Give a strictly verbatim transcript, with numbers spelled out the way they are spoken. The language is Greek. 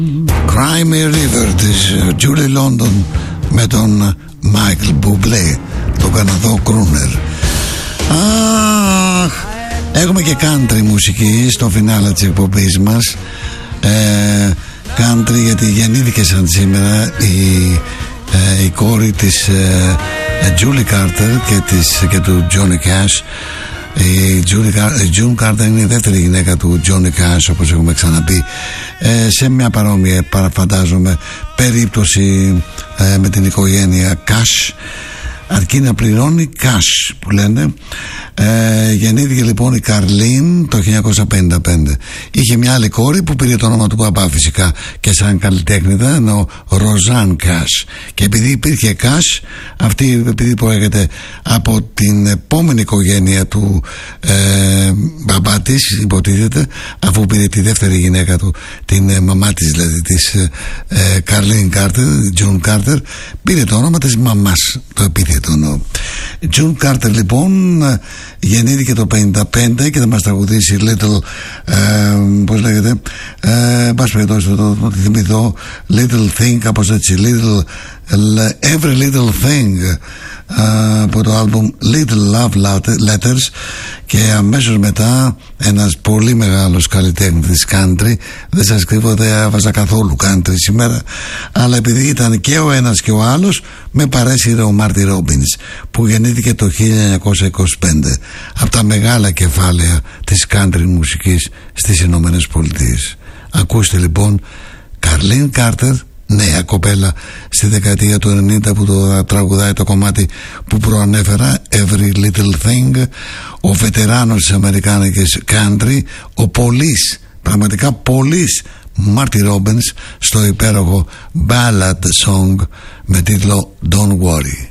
Cry Me a River της Julie London με τον Michael Bublé, τον Καναδό κρούνερ. Αχ, έχουμε και country μουσική στο φινάλε της εκπομπής μας. ε, Country γιατί γεννήθηκε σαν σήμερα η, ε, η κόρη της ε, Julie Carter και, της, και του Johnny Cash. Η June Carter είναι η δεύτερη γυναίκα του Johnny Cash, όπως έχουμε ξαναπεί, ε, σε μια παρόμοια, παραφαντάζομαι, περίπτωση ε, με την οικογένεια Cash, αρκεί να πληρώνει cash που λένε. ε, Γεννήθηκε λοιπόν η Καρλίν το χίλια εννιακόσια πενήντα πέντε. Είχε μια άλλη κόρη που πήρε το όνομα του παπά φυσικά και σαν καλλιτέχνηδα, ενώ Ροζάν Cash. Και επειδή υπήρχε cash, αυτή επειδή προέρχεται από την επόμενη οικογένεια του ε, μπαμπά της, υποτίθεται, αφού πήρε τη δεύτερη γυναίκα του, την ε, μαμά της δηλαδή, της ε, Καρλίν Κάρτερ, Τζουν Κάρτερ, πήρε το όνομα της μαμάς, το επίθετο. Τζουν Κάρτερ λοιπόν γεννήθηκε το πενήντα πέντε και θα μας τραγουδήσει Little, ε, πώς λέγεται, ε, πας περιπτώσει το, το, το θυμηθώ, Little Thing, κάπως έτσι, Little, Every Little Thing, uh, από το άλμπουμ Little Love Letters. Και αμέσως μετά ένας πολύ μεγάλος καλλιτέχνης country, δεν σας κρύβω, δεν έβαζα καθόλου country σήμερα, αλλά επειδή ήταν και ο ένας και ο άλλος, με παρέσυρε ο Μάρτι Ρόμπινς, που γεννήθηκε το χίλια εννιακόσια είκοσι πέντε, από τα μεγάλα κεφάλαια της country μουσικής στις Ηνωμένες Πολιτείες. Ακούστε λοιπόν Καρλίν Κάρτερ, νέα κοπέλα στη δεκαετία του ενενήντα, που το τραγουδάει το κομμάτι που προανέφερα, Every Little Thing. Ο βετεράνος της αμερικάνικης country, ο πολύς, πραγματικά πολύς Μάρτι Ρόμπινς, στο υπέροχο ballad song με τίτλο Don't Worry.